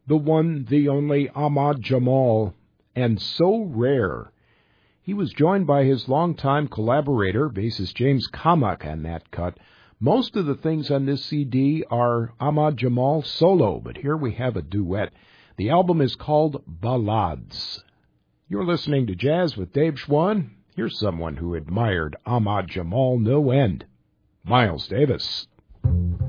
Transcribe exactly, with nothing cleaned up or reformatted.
the one, the only Ahmad Jamal, and So Rare. He was joined by his longtime collaborator, bassist James Kamak, on that cut. Most of the things on this C D are Ahmad Jamal solo, but here we have a duet. The album is called Ballades. You're listening to Jazz with Dave Schwann. Here's someone who admired Ahmad Jamal no end, Miles Davis.